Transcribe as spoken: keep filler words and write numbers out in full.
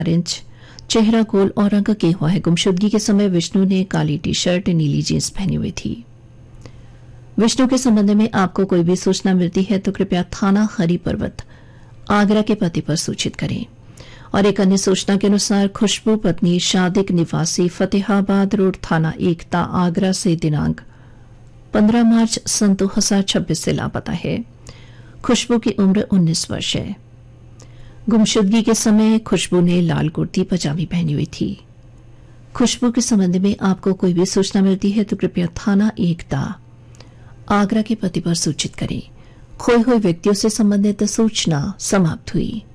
Inch, चेहरा गोल और रंग के हुआ है। गुमशुदगी के समय विष्णु ने काली टी शर्ट, नीली जींस पहनी हुई थी। विष्णु के संबंध में आपको कोई भी सूचना मिलती है तो कृपया थाना हरी पर्वत, आगरा के पति पर सूचित करें। और एक अन्य सूचना के अनुसार खुशबू पत्नी शादिक निवासी फतेहाबाद रोड, थाना एकता, आगरा से दिनांक पंद्रह मार्च सन दो हजार छब्बीस से लापता है। खुशबू की उम्र उन्नीस वर्ष है। गुमशुदगी के समय खुशबू ने लाल कुर्ती पजामी पहनी हुई थी। खुशबू के संबंध में आपको कोई भी सूचना मिलती है तो कृपया थाना एकता, आगरा के पति पर सूचित करें। खोए हुए व्यक्तियों से संबंधित सूचना समाप्त हुई।